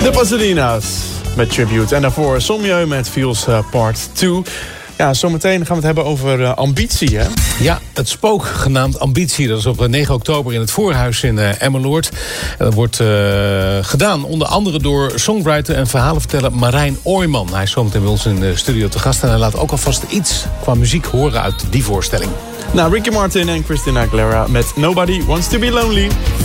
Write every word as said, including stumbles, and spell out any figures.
De Pasadena's met Tribute. En daarvoor Sommieu met Feels uh, Part twee. Ja, zometeen gaan we het hebben over uh, ambitie, hè? Ja, het spook genaamd Ambitie. Dat is op negen oktober in het Voorhuis in uh, Emmeloord. En dat wordt uh, gedaan onder andere door songwriter en verhalenverteller Marijn Ooijman. Hij is zometeen bij ons in de studio te gast. En hij laat ook alvast iets qua muziek horen uit die voorstelling. Nou, Ricky Martin en Christina Aguilera met Nobody Wants to Be Lonely.